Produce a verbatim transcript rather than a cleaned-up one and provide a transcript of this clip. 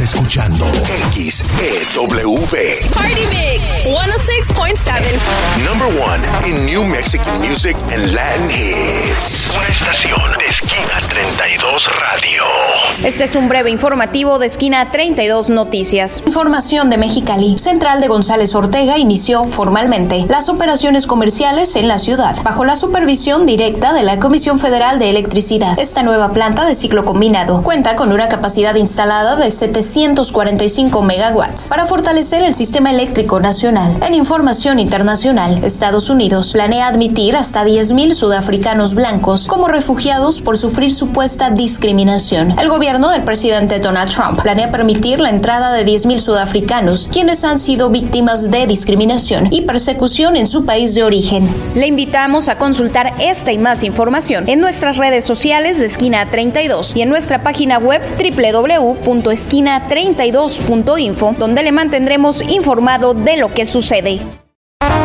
escuchando X E W. Party Mix ciento seis punto siete. Number one in New Mexican music and Latin hits. Una estación de Esquina treinta y dos Radio. Este es un breve informativo de Esquina treinta y dos Noticias. Información de Mexicali. Central de González Ortega inició formalmente las operaciones comerciales en la ciudad, bajo la supervisión directa de la Comisión Federal de Electricidad. Esta nueva planta de ciclo combinado cuenta con una capacidad instalada de setecientos cuarenta y cinco megawatts para fortalecer el sistema eléctrico nacional. En información internacional, Estados Unidos planea admitir hasta diez mil sudafricanos blancos como refugiados por sufrir supuesta discriminación. El gobierno del presidente Donald Trump planea permitir la entrada de diez mil sudafricanos, quienes han sido víctimas de discriminación y persecución en su país de origen. Le invitamos a consultar esta y más información en nuestras redes sociales de Esquina treinta y dos y en nuestra página web doble u doble u doble u punto esquina treinta y dos punto info, donde le mantendremos informado de lo que sucede.